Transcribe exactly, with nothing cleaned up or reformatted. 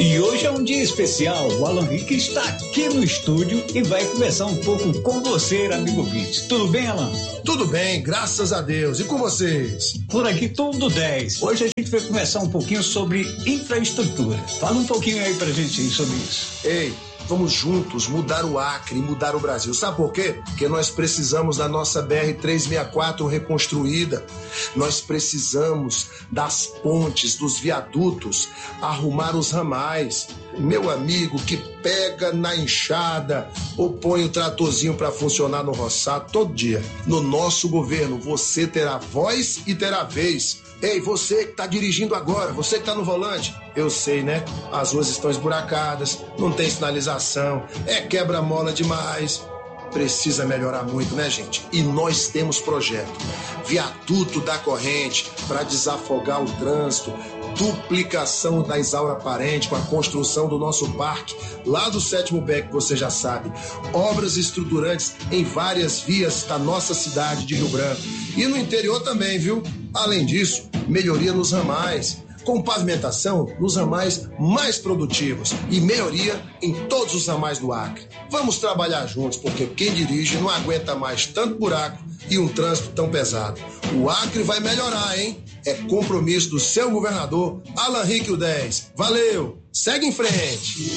E hoje é um dia especial. O Alan Rick está aqui no estúdio e vai conversar um pouco com você, amigo ouvinte. Tudo bem, Alan? Tudo bem, graças a Deus. E com vocês? Por aqui tudo dez. Hoje a gente vai conversar um pouquinho sobre infraestrutura. Fala um pouquinho aí pra gente sobre isso. Ei, vamos juntos mudar o Acre e mudar o Brasil. Sabe por quê? Porque nós precisamos da nossa B R trezentos e sessenta e quatro reconstruída. Nós precisamos das pontes, dos viadutos, arrumar os ramais. Meu amigo que pega na enxada ou põe o tratorzinho para funcionar no roçado todo dia. No nosso governo, você terá voz e terá vez. Ei, você que tá dirigindo agora, você que tá no volante, eu sei, né? As ruas estão esburacadas, não tem sinalização, é quebra-mola demais. Precisa melhorar muito, né, gente? E nós temos projeto. Viaduto da corrente para desafogar o trânsito, duplicação da Isaura Parente com a construção do nosso parque, lá do Sétimo Beck, você já sabe. Obras estruturantes em várias vias da nossa cidade de Rio Branco. E no interior também, viu? Além disso, melhoria nos ramais, com pavimentação nos ramais mais produtivos e melhoria em todos os ramais do Acre. Vamos trabalhar juntos, porque quem dirige não aguenta mais tanto buraco e um trânsito tão pesado. O Acre vai melhorar, hein? É compromisso do seu governador, Alan Rick o dez. Valeu! Segue em frente!